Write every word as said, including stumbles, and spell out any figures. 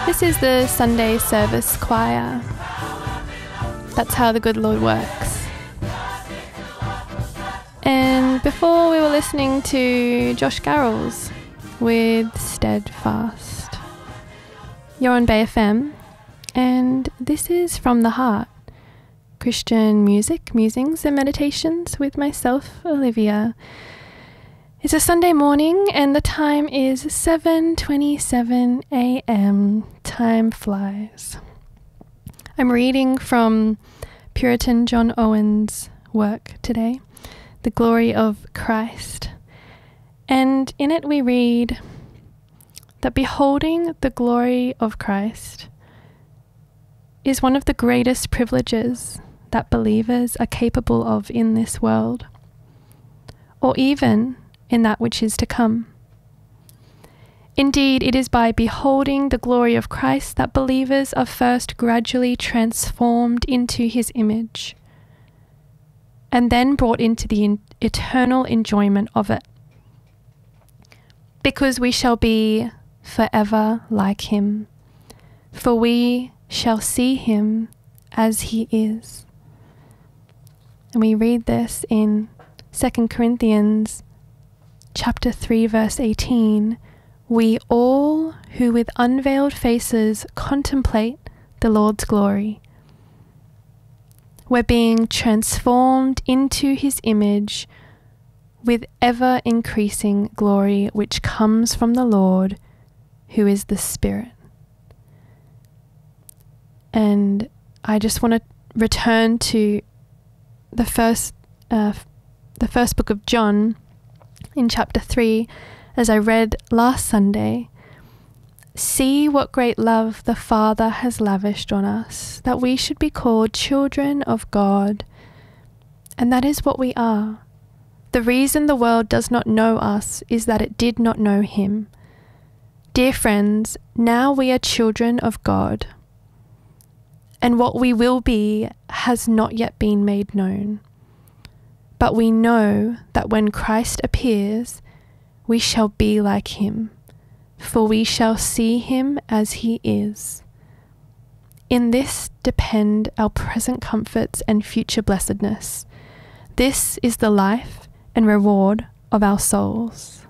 This is the Sunday service choir. That's how the good Lord works. And before we were listening to Josh Garrels with Steadfast. You're on Bay F M, and this is From the Heart, Christian music, musings and meditations with myself, Olivia. It's a Sunday morning and the time is seven twenty-seven a m. Time flies. I'm reading from Puritan John Owen's work today, The Glory of Christ. And in it we read that beholding the glory of Christ is one of the greatest privileges that believers are capable of in this world, or even in that which is to come. Indeed, it is by beholding the glory of Christ that believers are first gradually transformed into his image, and then brought into the in- eternal enjoyment of it, because we shall be forever like him, for we shall see him as he is. And we read this in Second Corinthians chapter three, verse eighteen. We all who with unveiled faces contemplate the Lord's glory, we're being transformed into his image with ever increasing glory, which comes from the Lord, who is the Spirit. And I just want to return to the first, uh, the first book of John, in chapter three, as I read last Sunday. See what great love the Father has lavished on us, that we should be called children of God. And that is what we are. The reason the world does not know us is that it did not know him. Dear friends, now we are children of God, and what we will be has not yet been made known. But we know that when Christ appears, we shall be like him, for we shall see him as he is. In this depend our present comforts and future blessedness. This is the life and reward of our souls.